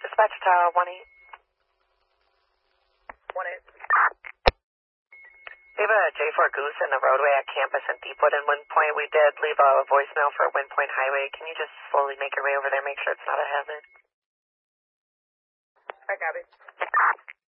Dispatch to 1-8. 1-8. We have a J4 Goose in the roadway at Campus and Deepwood and Wind Point. We did leave a voicemail for Wind Point Highway. Can you just slowly make your way over there, make sure it's not a hazard? I got it.